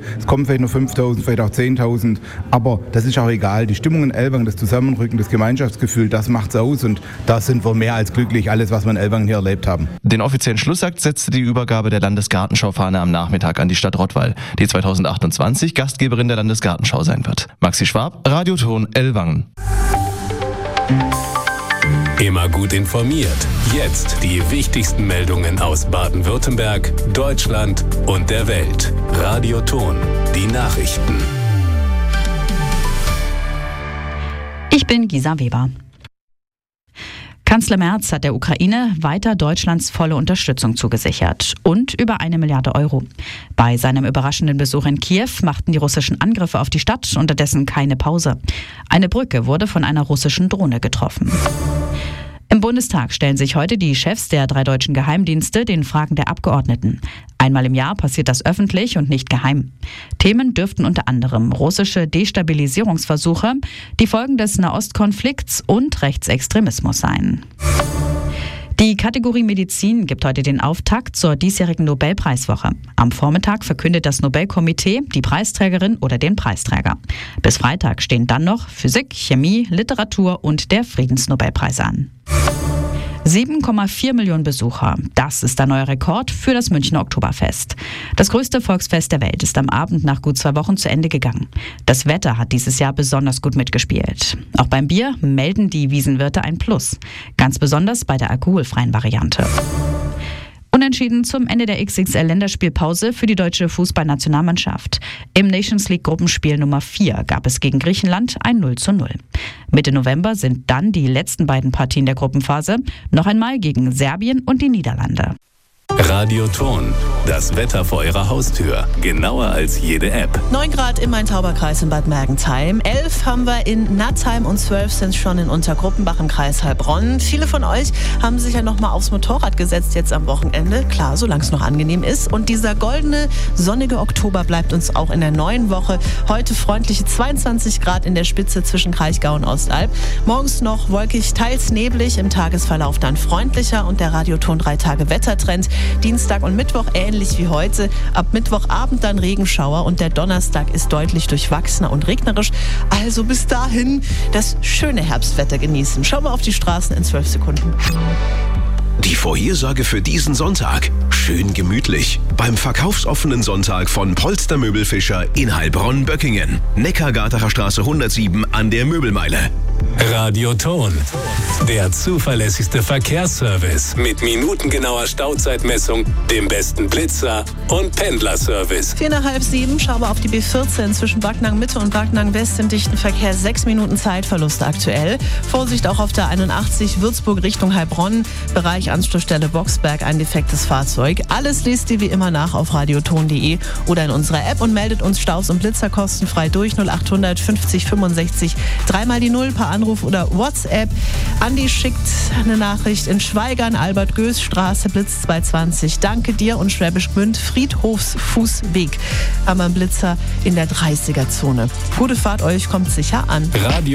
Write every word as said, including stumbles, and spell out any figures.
Es kommen vielleicht nur fünftausend, vielleicht auch zehntausend, aber das ist auch egal. Die Stimmung in Ellwangen, das Zusammenrücken, das Gemeinschaftsgefühl, das macht's aus und da sind wir mehr als glücklich, alles, was wir in Ellwangen hier erlebt haben. Den offiziellen Schlussakt setzte die Übergabe der Landesgartenschaufahne am Nachmittag an die Stadt Rottweil, die zweitausendachtundzwanzig Gastgeberin der Landesgartenschau sein wird. Maxi Schwab, Radioton Ellwangen. Immer gut informiert. Jetzt die wichtigsten Meldungen aus Baden-Württemberg, Deutschland und der Welt. Radioton, die Nachrichten. Ich bin Gisa Weber. Kanzler Merz hat der Ukraine weiter Deutschlands volle Unterstützung zugesichert und über eine Milliarde Euro. Bei seinem überraschenden Besuch in Kiew machten die russischen Angriffe auf die Stadt unterdessen keine Pause. Eine Brücke wurde von einer russischen Drohne getroffen. Im Bundestag stellen sich heute die Chefs der drei deutschen Geheimdienste den Fragen der Abgeordneten. Einmal im Jahr passiert das öffentlich und nicht geheim. Themen dürften unter anderem russische Destabilisierungsversuche, die Folgen des Nahostkonflikts und Rechtsextremismus sein. Die Kategorie Medizin gibt heute den Auftakt zur diesjährigen Nobelpreiswoche. Am Vormittag verkündet das Nobelkomitee die Preisträgerin oder den Preisträger. Bis Freitag stehen dann noch Physik, Chemie, Literatur und der Friedensnobelpreis an. sieben Komma vier Millionen Besucher. Das ist der neue Rekord für das Münchner Oktoberfest. Das größte Volksfest der Welt ist am Abend nach gut zwei Wochen zu Ende gegangen. Das Wetter hat dieses Jahr besonders gut mitgespielt. Auch beim Bier melden die Wiesenwirte ein Plus. Ganz besonders bei der alkoholfreien Variante. Unentschieden zum Ende der X X L-Länderspielpause für die deutsche Fußballnationalmannschaft. Im Nations League Gruppenspiel Nummer vier gab es gegen Griechenland ein null zu null. Mitte November sind dann die letzten beiden Partien der Gruppenphase, noch einmal gegen Serbien und die Niederlande. Radioton, das Wetter vor Ihrer Haustür. Genauer als jede App. neun Grad im Main-Tauber-Kreis in Bad Mergentheim. elf haben wir in Nattheim und zwölf sind schon in Untergruppenbach im Kreis Heilbronn. Viele von euch haben sich ja noch mal aufs Motorrad gesetzt jetzt am Wochenende. Klar, solange es noch angenehm ist. Und dieser goldene, sonnige Oktober bleibt uns auch in der neuen Woche. Heute freundliche zweiundzwanzig Grad in der Spitze zwischen Kraichgau und Ostalb. Morgens noch wolkig, teils neblig, im Tagesverlauf dann freundlicher und der Radioton drei Tage Wettertrend. Dienstag und Mittwoch ähnlich wie heute. Ab Mittwochabend dann Regenschauer und der Donnerstag ist deutlich durchwachsener und regnerisch. Also bis dahin das schöne Herbstwetter genießen. Schauen wir auf die Straßen in zwölf Sekunden. Die Vorhersage für diesen Sonntag. Schön gemütlich. Beim verkaufsoffenen Sonntag von Polster Möbelfischer in Heilbronn-Böckingen. Neckargartener Straße hundertsieben an der Möbelmeile. Radioton, der zuverlässigste Verkehrsservice mit minutengenauer Stauzeitmessung, dem besten Blitzer und Pendlerservice. Vier nach halb sieben, schauen wir auf die B vierzehn zwischen Backnang Mitte und Backnang West im dichten Verkehr. Sechs Minuten Zeitverlust aktuell. Vorsicht auch auf der einundachtzig Würzburg Richtung Heilbronn. Bereich Anschlussstelle Boxberg, ein defektes Fahrzeug. Alles liest ihr wie immer nach auf radioton punkt de oder in unserer App und meldet uns Staus und Blitzer kostenfrei durch null achthundert fünfzig fünfundsechzig. Dreimal die Null per Anruf oder WhatsApp. Andi schickt eine Nachricht in Schweigern, Albert-Goes-Straße, Blitz zweihundertzwanzig. Danke dir und Schwäbisch Gmünd, Friedhofsfußweg. Am Blitzer in der dreißiger Zone. Gute Fahrt euch, kommt sicher an. Radio